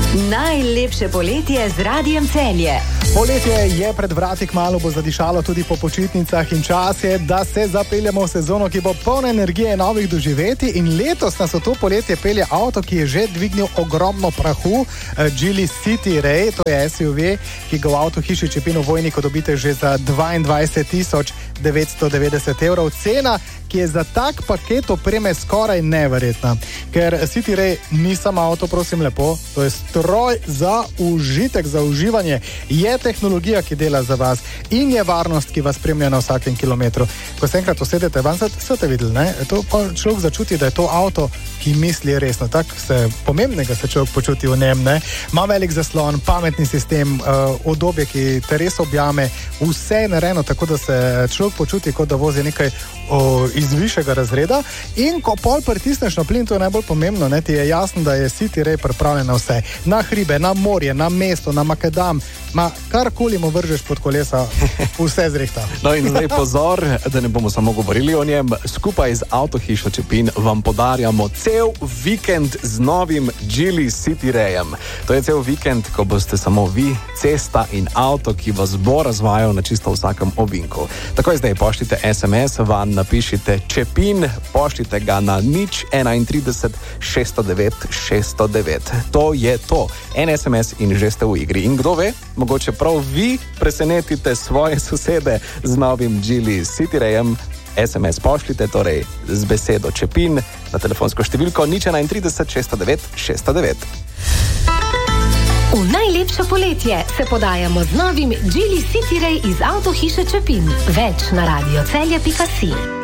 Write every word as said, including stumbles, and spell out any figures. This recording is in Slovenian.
Najlepše poletje z Radiem Celje. Poletje je pred vrati, kmalu bo zadišalo tudi po počitnicah in čas je, da se zapeljemo v sezono, ki bo polna energije novih doživetij, in letos nas v to poletje pelje avto, ki je že dvignil ogromno prahu, Geely City Ray, to je S U V, ki ga v avto hiši Čepin v Vojniku dobite že za dvaindvajset tisoč devetsto devetdeset evrov. Cena, ki je za tak paket opreme skoraj neverjetna. Ker City Ray ni samo avto, prosim lepo, to je stroj za užitek, za uživanje. Je tehnologija, ki dela za vas, in je varnost, ki vas spremlja na vsakem kilometru. Ko se enkrat usedete van, ste videli, ne? To pa človek začuti, da je to avto, ki misli resno. Tak se pomembnega se človek počuti v njem, ne? Ima velik zaslon, pametni sistem, uh, udobje, ki te res objame, vse je narejeno tako, da se človek počuti, kot da vozi nekaj uh, iz višjega razreda, in ko pol pritisneš na plin, to je najbolj pomembno, ne? Ti je jasno, da je City Ray pripravljen na vse. Na hribe, na morje, na mesto, na makadam, ma karkoli mu vržeš pod kolesa, vse zrihta. No in zdaj pozor, da ne bomo samo govorili o njem, skupaj z avtohišo Čepin vam podarjamo cel vikend z novim Geely City Rayem. To je cel vikend, ko boste samo vi, cesta in avto, ki vas bo razvajal na čisto vsakem ovinku. Takoj zdaj pošljite es em es, van napišite Čepin, pošljite ga na nič enaintrideset šeststo devet šeststo devet. To je to. En es em es in že ste v igri. In kdo ve, mogoče prav vi presenetite svoje sosede z novim Geely City Rayem. es em es pošljite torej z besedo Čepin na telefonsko številko nič enaintrideset šeststo devet šeststo devet. V najlepše poletje se podajamo z novim Geely City Ray iz avtohiše Čepin. Več na radiocelje pika si.